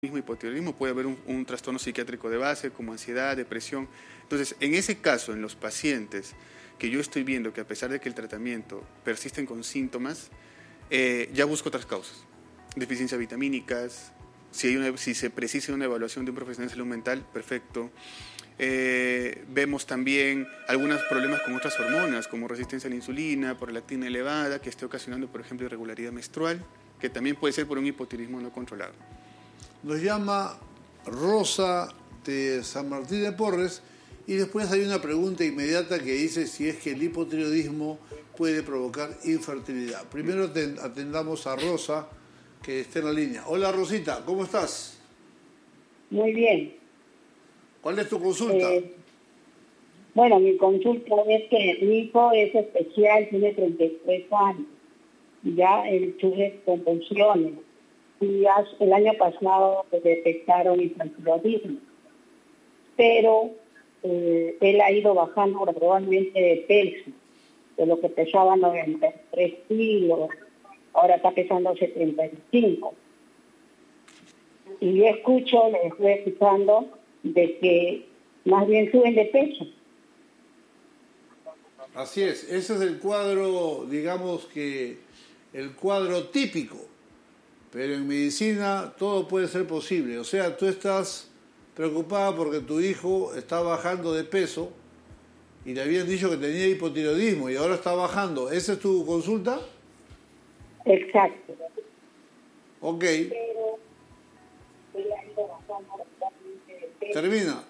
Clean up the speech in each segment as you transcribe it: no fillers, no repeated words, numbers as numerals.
mismo hipotiroidismo, puede haber un trastorno psiquiátrico de base como ansiedad, depresión. Entonces, en ese caso, en los pacientes que yo estoy viendo que a pesar de que el tratamiento persisten con síntomas, ya busco otras causas. Deficiencias vitamínicas, si se precisa una evaluación de un profesional de salud mental, perfecto. Vemos también algunos problemas con otras hormonas, como resistencia a la insulina, prolactina elevada, que esté ocasionando, por ejemplo, irregularidad menstrual, que también puede ser por un hipotiroidismo no controlado. Nos llama Rosa de San Martín de Porres y después hay una pregunta inmediata que dice si es que el hipotiroidismo puede provocar infertilidad. Primero atendamos a Rosa, que está en la línea. Hola Rosita, ¿cómo estás? Muy bien. ¿Cuál es tu consulta? Bueno, mi consulta es que mi hijo es especial, tiene 33 años, ya él sufre convulsiones y el año pasado le detectaron hipotiroidismo, pero él ha ido bajando gradualmente de peso, de lo que pesaba 93 kilos, ahora está pesando 75. Y yo le estoy escuchando de que más bien suben de peso. Así es, ese es el cuadro, digamos que el cuadro típico, pero en medicina todo puede ser posible. O sea, tú estás preocupada porque tu hijo está bajando de peso y le habían dicho que tenía hipotiroidismo y ahora está bajando. ¿Esa es tu consulta? Exacto. Ok. Pero él ha ido bajando gradualmente de peso. ¿Termina?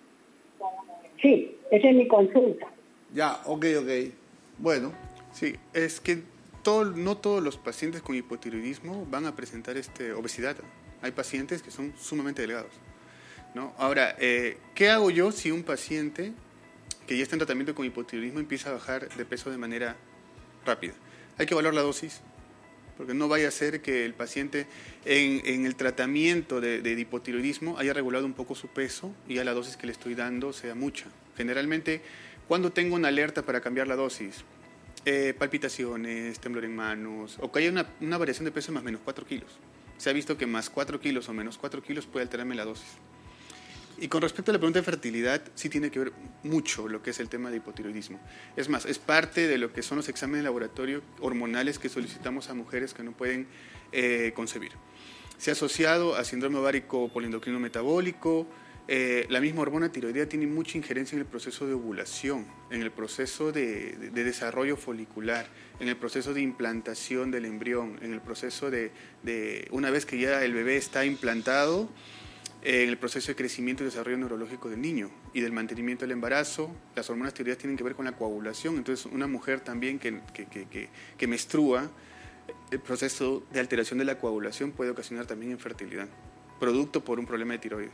Sí, esa es mi consulta. Ya, ok. Bueno. Sí, es que no todos los pacientes con hipotiroidismo van a presentar obesidad. Hay pacientes que son sumamente delgados, ¿no? Ahora, ¿qué hago yo si un paciente que ya está en tratamiento con hipotiroidismo empieza a bajar de peso de manera rápida? Hay que evaluar la dosis, porque no vaya a ser que el paciente en el tratamiento de hipotiroidismo haya regulado un poco su peso y ya la dosis que le estoy dando sea mucha. Generalmente, cuando tengo una alerta para cambiar la dosis, palpitaciones, temblor en manos, o que haya una variación de peso de más o menos 4 kilos. Se ha visto que más 4 kilos o menos 4 kilos puede alterarme la dosis. Y con respecto a la pregunta de fertilidad, sí tiene que ver mucho lo que es el tema de hipotiroidismo. Es más, es parte de lo que son los exámenes de laboratorio hormonales que solicitamos a mujeres que no pueden concebir. Se ha asociado a síndrome ovárico polendocrino metabólico. La misma hormona tiroidea tiene mucha injerencia en el proceso de ovulación, en el proceso de desarrollo folicular, en el proceso de implantación del embrión, en el proceso de una vez que ya el bebé está implantado, en el proceso de crecimiento y desarrollo neurológico del niño y del mantenimiento del embarazo. Las hormonas tiroideas tienen que ver con la coagulación, entonces una mujer también que menstrua, el proceso de alteración de la coagulación puede ocasionar también infertilidad, producto por un problema de tiroides.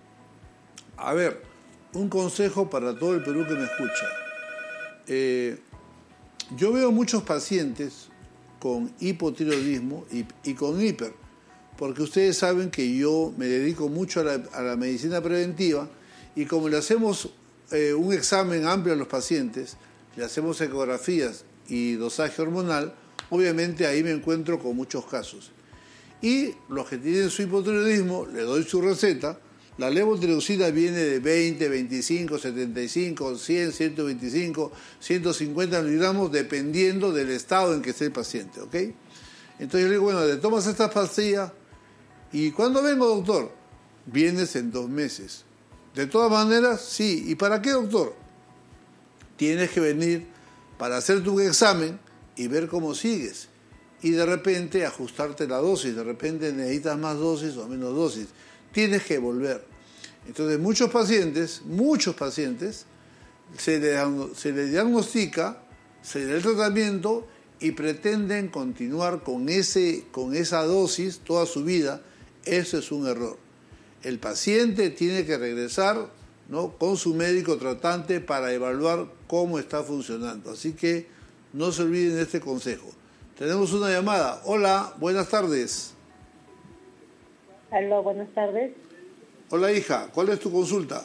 A ver, un consejo para todo el Perú que me escucha. Yo veo muchos pacientes con hipotiroidismo y con hiper, porque ustedes saben que yo me dedico mucho a la medicina preventiva y como le hacemos un examen amplio a los pacientes, le hacemos ecografías y dosaje hormonal, obviamente ahí me encuentro con muchos casos. Y los que tienen su hipotiroidismo, le doy su receta. La levotiroxina viene de 20, 25, 75, 100, 125, 150 miligramos, dependiendo del estado en que esté el paciente, ¿ok? Entonces yo le digo, bueno, le tomas estas pastillas y ¿cuándo vengo, doctor? Vienes en 2 meses. De todas maneras, sí. ¿Y para qué, doctor? Tienes que venir para hacerte un examen y ver cómo sigues. Y de repente ajustarte la dosis, de repente necesitas más dosis o menos dosis. Tienes que volver. Entonces muchos pacientes, se les diagnostica, se les da el tratamiento y pretenden continuar con esa dosis toda su vida. Eso es un error. El paciente tiene que regresar, ¿no?, con su médico tratante para evaluar cómo está funcionando. Así que no se olviden de este consejo. Tenemos una llamada. Hola, buenas tardes. Aló, buenas tardes. Hola, hija, ¿cuál es tu consulta?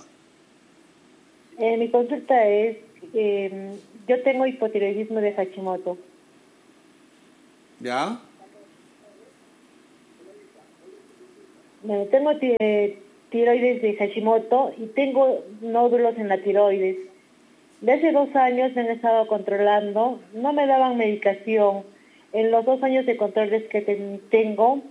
Mi consulta es, yo tengo hipotiroidismo de Hashimoto. ¿Ya? Bueno, tengo tiroides de Hashimoto y tengo nódulos en la tiroides. De hace 2 años me han estado controlando, no me daban medicación. En los 2 años de controles que tengo,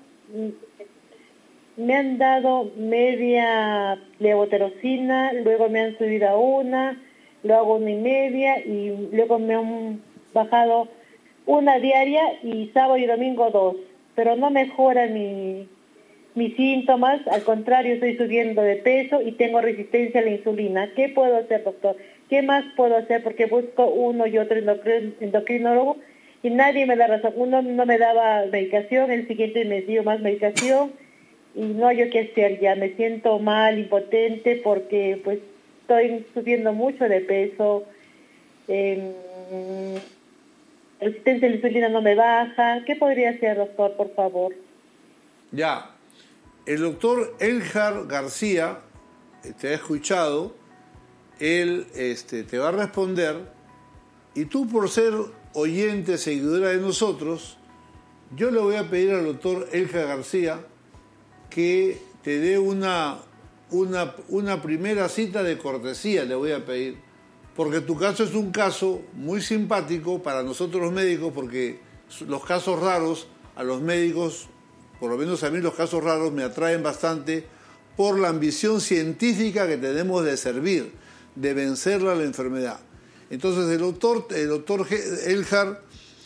me han dado media levotiroxina, luego me han subido a 1, luego 1,5 y luego me han bajado 1 diaria y sábado y domingo 2. Pero no mejora mis síntomas, al contrario, estoy subiendo de peso y tengo resistencia a la insulina. ¿Qué puedo hacer, doctor? ¿Qué más puedo hacer? Porque busco uno y otro endocrinólogo y nadie me da razón. Uno no me daba medicación, el siguiente me dio más medicación y no hay yo qué hacer ya. Me siento mal, impotente, porque pues estoy subiendo mucho de peso. La resistencia a la insulina no me baja. ¿Qué podría hacer, doctor, por favor? Ya. El doctor Elhar García te ha escuchado, él te va a responder, y tú, por ser oyente, seguidora de nosotros, yo le voy a pedir al doctor Elhar García que te dé una primera cita de cortesía, le voy a pedir, porque tu caso es un caso muy simpático para nosotros los médicos, porque los casos raros a los médicos, por lo menos a mí los casos raros me atraen bastante por la ambición científica que tenemos de servir, de vencerla a la enfermedad. Entonces el doctor Elhar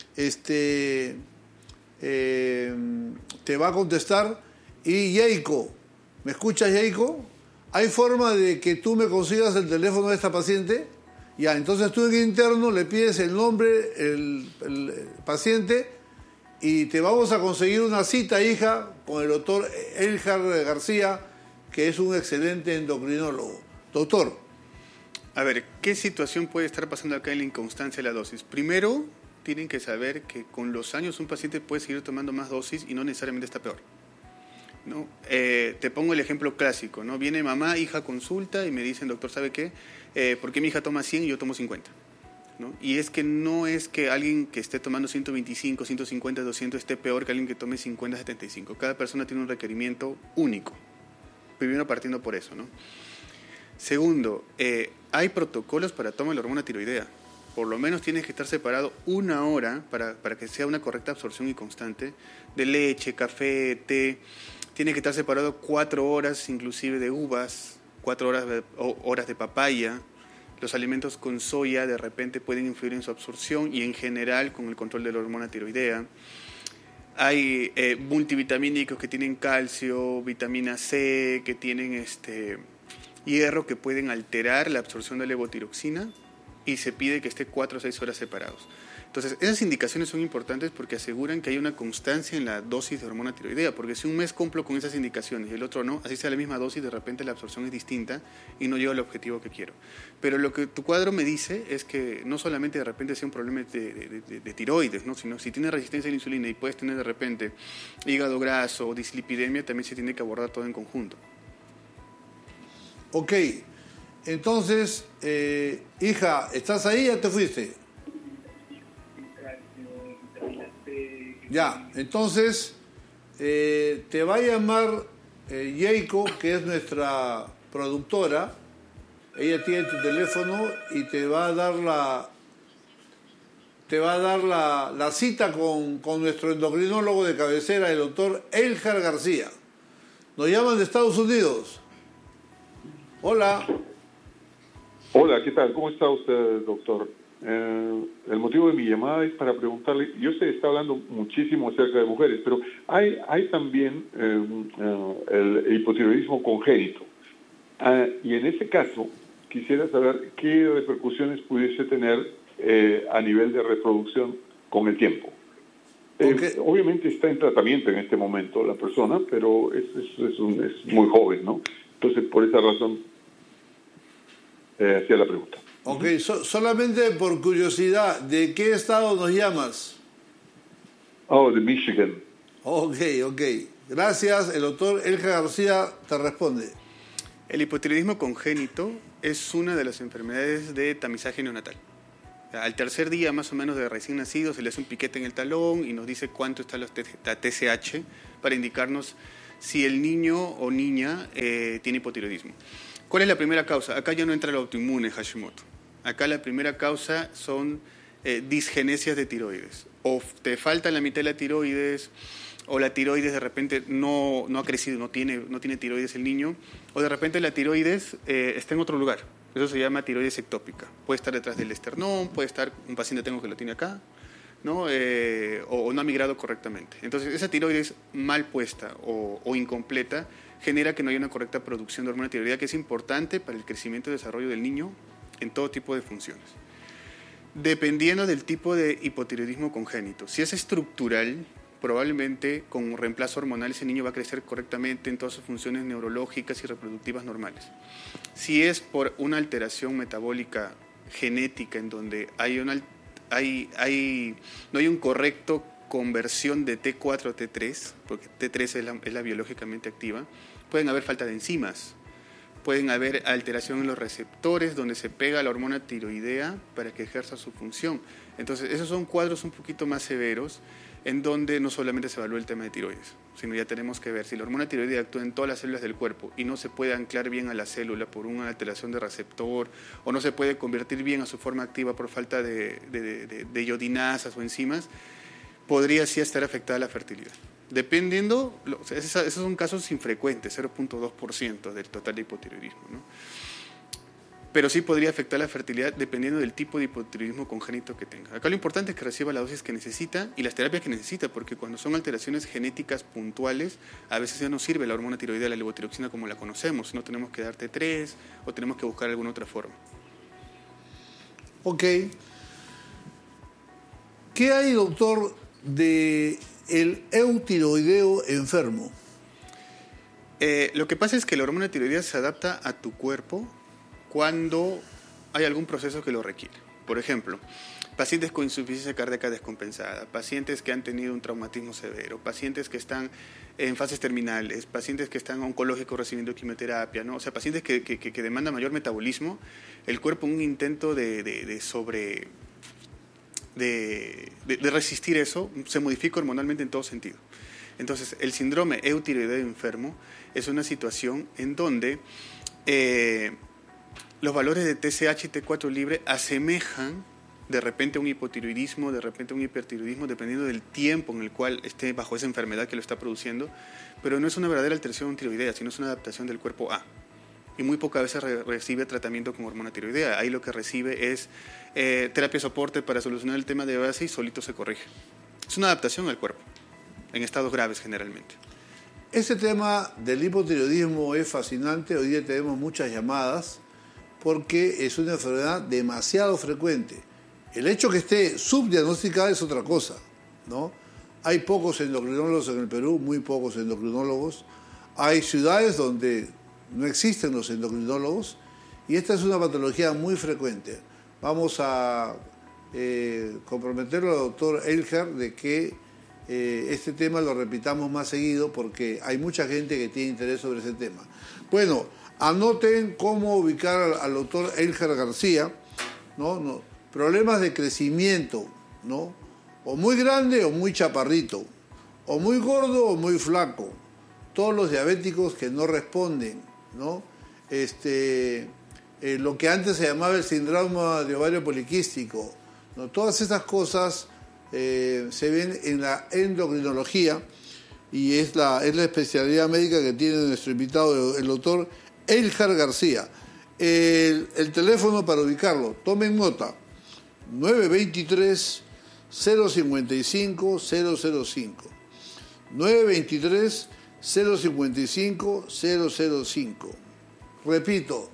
te va a contestar. Y Yeiko, ¿me escuchas, Yeiko? ¿Hay forma de que tú me consigas el teléfono de esta paciente? Ya, entonces tú en interno le pides el nombre, el paciente, y te vamos a conseguir una cita, hija, con el doctor Elhar García, que es un excelente endocrinólogo. Doctor. A ver, ¿qué situación puede estar pasando acá en la inconstancia de la dosis? Primero, tienen que saber que con los años un paciente puede seguir tomando más dosis y no necesariamente está peor, ¿no? Te pongo el ejemplo clásico, ¿no? Viene mamá, hija, consulta y me dicen, doctor, ¿sabe qué? ¿Por qué mi hija toma 100 y yo tomo 50? ¿No? Y es que no es que alguien que esté tomando 125, 150, 200 esté peor que alguien que tome 50, 75. Cada persona tiene un requerimiento único. Primero partiendo por eso, ¿no? Segundo, hay protocolos para toma de la hormona tiroidea. Por lo menos tienes que estar separado 1 hora para que sea una correcta absorción y constante de leche, café, té. Tiene que estar separado 4 horas inclusive de uvas, 4 horas de papaya. Los alimentos con soya de repente pueden influir en su absorción y en general con el control de la hormona tiroidea. Hay multivitamínicos que tienen calcio, vitamina C, que tienen hierro, que pueden alterar la absorción de levotiroxina y se pide que esté 4 o 6 horas separados. Entonces, esas indicaciones son importantes porque aseguran que hay una constancia en la dosis de hormona tiroidea, porque si un mes cumplo con esas indicaciones y el otro no, así sea la misma dosis, de repente la absorción es distinta y no llego al objetivo que quiero. Pero lo que tu cuadro me dice es que no solamente de repente sea un problema de tiroides, ¿no? Sino si tienes resistencia a la insulina y puedes tener de repente hígado graso o dislipidemia, también se tiene que abordar todo en conjunto. Ok, entonces, hija, ¿estás ahí? ¿Ya te fuiste? Ya, entonces te va a llamar Yeiko, que es nuestra productora. Ella tiene tu teléfono y te va a dar la cita con nuestro endocrinólogo de cabecera, el doctor Elhar García. Nos llaman de Estados Unidos. Hola. Hola, ¿qué tal? ¿Cómo está usted, doctor? El motivo de mi llamada es para preguntarle, yo sé, está hablando muchísimo acerca de mujeres, pero hay también el hipotiroidismo congénito. Y en ese caso, quisiera saber qué repercusiones pudiese tener a nivel de reproducción con el tiempo. Okay. Obviamente está en tratamiento en este momento la persona, pero es muy joven, ¿no? Entonces, por esa razón, hacía la pregunta. Ok, solamente por curiosidad, ¿de qué estado nos llamas? Oh, de Michigan. Ok. Gracias, el doctor Elhar García te responde. El hipotiroidismo congénito es una de las enfermedades de tamizaje neonatal. Al tercer día más o menos de recién nacido se le hace un piquete en el talón y nos dice cuánto está la TSH para indicarnos si el niño o niña tiene hipotiroidismo. ¿Cuál es la primera causa? Acá ya no entra el autoinmune Hashimoto. Acá la primera causa son disgenesias de tiroides. O te falta la mitad de la tiroides, o la tiroides de repente no ha crecido, no tiene tiroides el niño, o de repente la tiroides está en otro lugar. Eso se llama tiroides ectópica. Puede estar detrás del esternón, puede estar, un paciente tengo que lo tiene acá, ¿no? O no ha migrado correctamente. Entonces, esa tiroides mal puesta o incompleta genera que no haya una correcta producción de hormona tiroidea, que es importante para el crecimiento y desarrollo del niño en todo tipo de funciones. Dependiendo del tipo de hipotiroidismo congénito, si es estructural, probablemente con reemplazo hormonal ese niño va a crecer correctamente en todas sus funciones neurológicas y reproductivas normales. Si es por una alteración metabólica genética en donde no hay un correcto conversión de T4 a T3, porque T3 es la biológicamente activa, pueden haber falta de enzimas, pueden haber alteración en los receptores donde se pega la hormona tiroidea para que ejerza su función. Entonces, esos son cuadros un poquito más severos en donde no solamente se evalúa el tema de tiroides, sino ya tenemos que ver si la hormona tiroidea actúa en todas las células del cuerpo y no se puede anclar bien a la célula por una alteración de receptor, o no se puede convertir bien a su forma activa por falta de iodinasas o enzimas, podría sí estar afectada la fertilidad. Dependiendo, esos son casos infrecuentes, 0.2% del total de hipotiroidismo, ¿no? Pero sí podría afectar la fertilidad dependiendo del tipo de hipotiroidismo congénito que tenga. Acá lo importante es que reciba la dosis que necesita y las terapias que necesita, porque cuando son alteraciones genéticas puntuales, a veces ya no sirve la hormona tiroidea, la levotiroxina como la conocemos, no tenemos que dar T3 o tenemos que buscar alguna otra forma. Ok. ¿Qué hay, doctor, de el eutiroideo enfermo? Lo que pasa es que la hormona tiroidea se adapta a tu cuerpo cuando hay algún proceso que lo requiere. Por ejemplo, pacientes con insuficiencia cardíaca descompensada, pacientes que han tenido un traumatismo severo, pacientes que están en fases terminales, pacientes que están oncológicos recibiendo quimioterapia, ¿no? O sea, pacientes que demandan mayor metabolismo, el cuerpo en un intento de resistir eso, se modifica hormonalmente en todo sentido. Entonces, el síndrome eutiroideo enfermo es una situación en donde los valores de TSH y T4 libre asemejan de repente a un hipotiroidismo, de repente a un hipertiroidismo, dependiendo del tiempo en el cual esté bajo esa enfermedad que lo está produciendo, pero no es una verdadera alteración tiroidea, sino es una adaptación del cuerpo A. Y muy pocas veces recibe tratamiento con hormona tiroidea. Ahí lo que recibe es terapia de soporte para solucionar el tema de base y solito se corrige. Es una adaptación al cuerpo, en estados graves generalmente. Ese tema del hipotiroidismo es fascinante. Hoy día tenemos muchas llamadas porque es una enfermedad demasiado frecuente. El hecho que esté subdiagnosticada es otra cosa, ¿no? Hay pocos endocrinólogos en el Perú, muy pocos endocrinólogos. Hay ciudades donde no existen los endocrinólogos y esta es una patología muy frecuente. Vamos a comprometerlo al doctor Eilhard de que este tema lo repitamos más seguido porque hay mucha gente que tiene interés sobre ese tema. Bueno, anoten cómo ubicar al doctor Eilhard García, ¿no? Problemas de crecimiento, ¿no? O muy grande o muy chaparrito, o muy gordo o muy flaco. Todos los diabéticos que no responden, ¿no? Lo que antes se llamaba el síndrome de ovario poliquístico, ¿no? Todas esas cosas se ven en la endocrinología y es la especialidad médica que tiene nuestro invitado, el doctor Eilhard García. El teléfono para ubicarlo, tomen nota, 923-055-005. 923-055-005. Repito,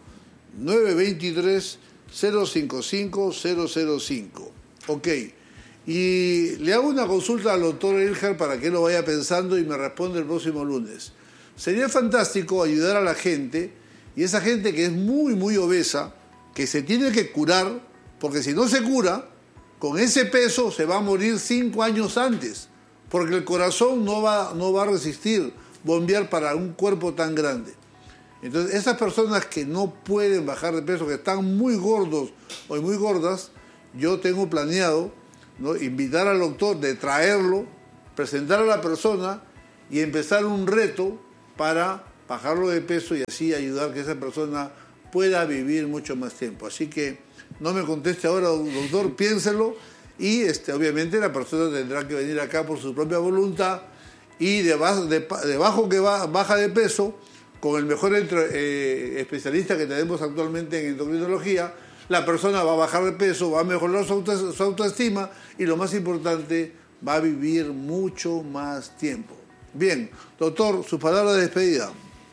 923-055-005. Ok. Y le hago una consulta al doctor Eilhard para que lo vaya pensando y me responde el próximo lunes. Sería fantástico ayudar a la gente, y esa gente que es muy, muy obesa, que se tiene que curar, porque si no se cura, con ese peso se va a morir 5 años antes, porque el corazón no va a resistir bombear para un cuerpo tan grande. Entonces, esas personas que no pueden bajar de peso, que están muy gordos o muy gordas, yo tengo planeado, ¿no?, invitar al doctor, de traerlo, presentar a la persona y empezar un reto para bajarlo de peso y así ayudar a que esa persona pueda vivir mucho más tiempo. Así que no me conteste ahora, doctor, piénselo, y obviamente la persona tendrá que venir acá por su propia voluntad, y baja de peso, con el mejor especialista que tenemos actualmente en endocrinología, la persona va a bajar de peso, va a mejorar su autoestima y, lo más importante, va a vivir mucho más tiempo. Bien, doctor, sus palabras de despedida.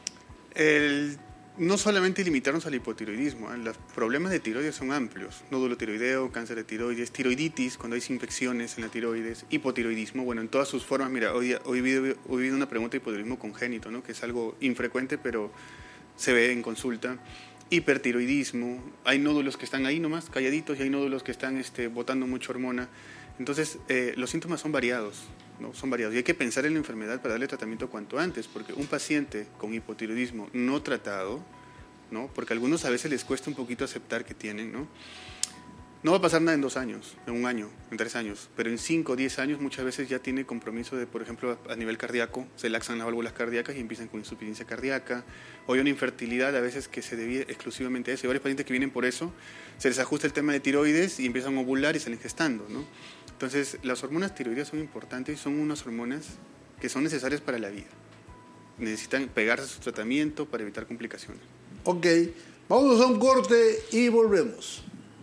No solamente limitarnos al hipotiroidismo, los problemas de tiroides son amplios: nódulo tiroideo, cáncer de tiroides, tiroiditis, cuando hay infecciones en la tiroides, hipotiroidismo, bueno, en todas sus formas. Mira, hoy vi una pregunta de hipotiroidismo congénito, ¿no?, que es algo infrecuente, pero se ve en consulta. Hipertiroidismo, hay nódulos que están ahí nomás, calladitos, y hay nódulos que están botando mucha hormona. Entonces, los síntomas son variados, ¿no? Son variados, y hay que pensar en la enfermedad para darle tratamiento cuanto antes, porque un paciente con hipotiroidismo no tratado, ¿no?, porque a algunos a veces les cuesta un poquito aceptar que tienen, no va a pasar nada en 2 años, en 1 año, en 3 años, pero en 5 o 10 años muchas veces ya tiene compromiso de, por ejemplo, a nivel cardíaco, se laxan las válvulas cardíacas y empiezan con insuficiencia cardíaca, o hay una infertilidad a veces que se debe exclusivamente a eso. Hay varios pacientes que vienen por eso, se les ajusta el tema de tiroides y empiezan a ovular y salen gestando, ¿no? Entonces, las hormonas tiroideas son importantes y son unas hormonas que son necesarias para la vida. Necesitan pegarse a su tratamiento para evitar complicaciones. Ok, vamos a un corte y volvemos.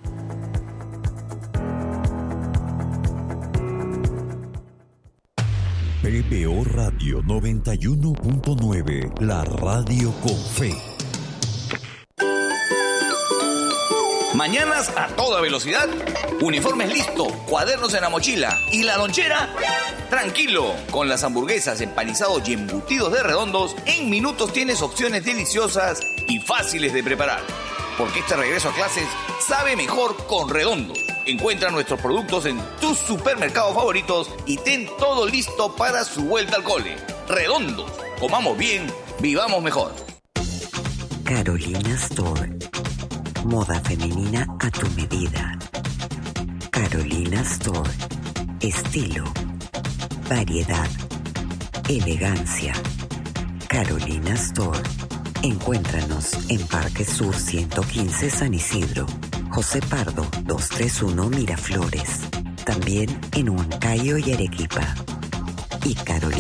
PBO Radio 91.9, la radio con fe. Mañanas a toda velocidad, uniformes listos, cuadernos en la mochila y la lonchera. Tranquilo, con las hamburguesas, empanizados y embutidos de Redondos, en minutos tienes opciones deliciosas y fáciles de preparar. Porque este regreso a clases sabe mejor con Redondos. Encuentra nuestros productos en tus supermercados favoritos y ten todo listo para su vuelta al cole. Redondos, comamos bien, vivamos mejor. Carolina Store. Moda femenina a tu medida. Carolina Store. Estilo, variedad, elegancia. Carolina Store. Encuéntranos en Parque Sur 115 San Isidro, José Pardo 231 Miraflores. También en Huancayo y Arequipa. Y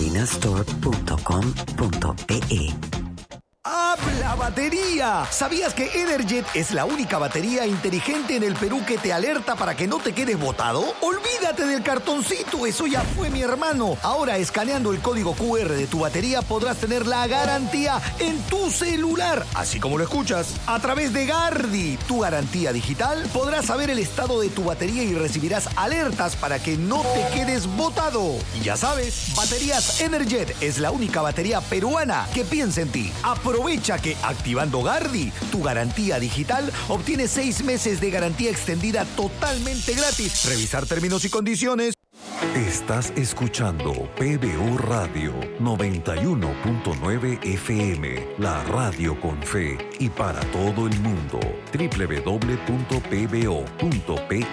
carolinastore.com.pe. ¡Habla batería! ¿Sabías que Energet es la única batería inteligente en el Perú que te alerta para que no te quedes botado? ¡Olvídate del cartoncito! ¡Eso ya fue, mi hermano! Ahora, escaneando el código QR de tu batería, podrás tener la garantía en tu celular, así como lo escuchas. A través de Gardi, tu garantía digital, podrás saber el estado de tu batería y recibirás alertas para que no te quedes botado. Y ya sabes, Baterías Energet es la única batería peruana que piensa en ti. Aprovecha que activando Gardi, tu garantía digital, obtienes 6 meses de garantía extendida totalmente gratis. Revisar términos y condiciones. Estás escuchando PBO Radio 91.9 FM, la radio con fe y para todo el mundo. www.pbo.pe.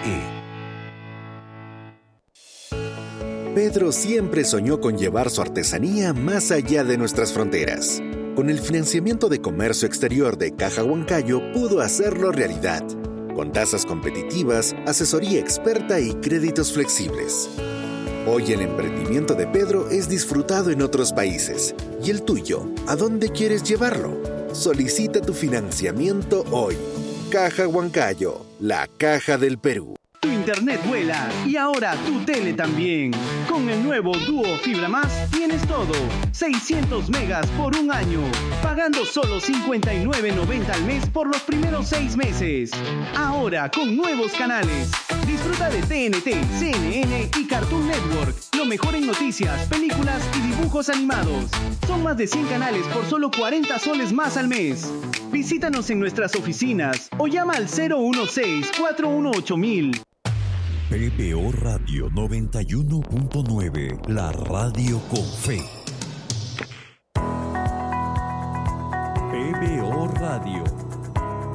Pedro siempre soñó con llevar su artesanía más allá de nuestras fronteras. Con el financiamiento de comercio exterior de Caja Huancayo pudo hacerlo realidad, con tasas competitivas, asesoría experta y créditos flexibles. Hoy el emprendimiento de Pedro es disfrutado en otros países. ¿Y el tuyo? ¿A dónde quieres llevarlo? Solicita tu financiamiento hoy. Caja Huancayo, la caja del Perú. Tu internet vuela y ahora tu tele también. Con el nuevo Duo Fibra Más tienes todo. 600 megas por 1 año. Pagando solo $59.90 al mes por los primeros 6 meses. Ahora con nuevos canales. Disfruta de TNT, CNN y Cartoon Network. Lo mejor en noticias, películas y dibujos animados. Son más de 100 canales por solo 40 soles más al mes. Visítanos en nuestras oficinas o llama al 016-418-1000. PBO Radio 91.9, la radio con fe. PBO Radio